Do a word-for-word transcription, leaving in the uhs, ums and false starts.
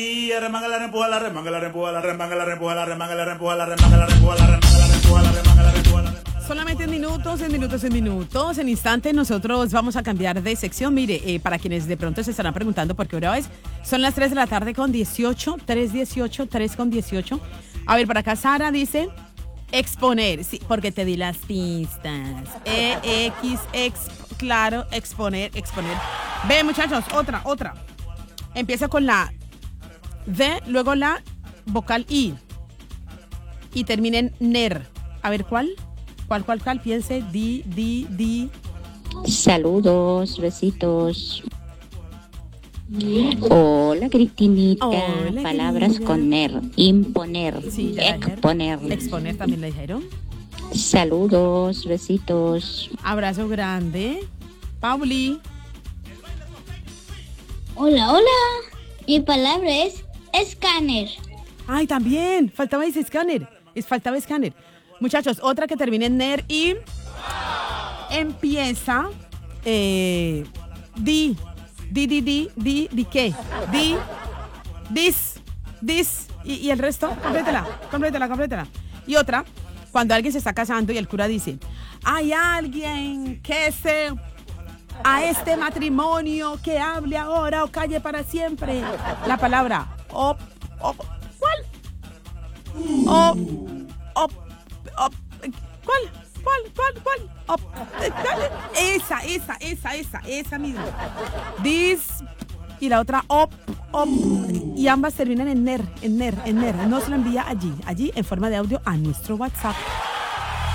Y remanga la rempuja la remanga la rempuja la remanga la rempuja la remanga la rempuja la remanga la rempuja la remanga la rempuja la remanga la rempuja la remanga. Solamente en minutos, en minutos, en minutos. En instantes nosotros vamos a cambiar de sección. Mire, eh, para quienes de pronto se estarán preguntando por qué hora es, son las tres de la tarde con dieciocho, tres dieciocho, tres con dieciocho. A ver, para acá Sara dice exponer, sí, porque te di las pistas. E, X, ex, claro, exponer, exponer. Ve, muchachos, otra, otra. Empieza con la D, luego la vocal I. Y termina en ner. A ver, ¿cuál? ¿Cuál, cuál, cuál? Piense, di, di, di. Saludos, besitos. Hola, Cristinita. Hola, Palabras querida. con ner. Imponer. Sí, ya la exponer. dijeron. Exponer también le dijeron. Saludos, besitos. Abrazo grande. Pauli. Hola, hola. Mi palabra es escáner. Ay, también. Faltaba ese escáner. Es, faltaba escáner. Muchachos, otra que termine en ner y empieza eh, di. Di, di, di, di, di qué. Di, dis, dis. Y, y el resto, complétela, complétela, complétela. Y otra, cuando alguien se está casando y el cura dice, hay alguien que se... a este matrimonio que hable ahora o calle para siempre. La palabra op, op, ¿cuál? Op, op, op, ¿cuál? ¿Cuál? ¿Cuál? ¿Cuál? Op, esa, esa, esa, esa, esa misma. This y la otra op, op. Y ambas terminan en ner, en ner, en ner. Nos lo envía allí, allí en forma de audio a nuestro WhatsApp.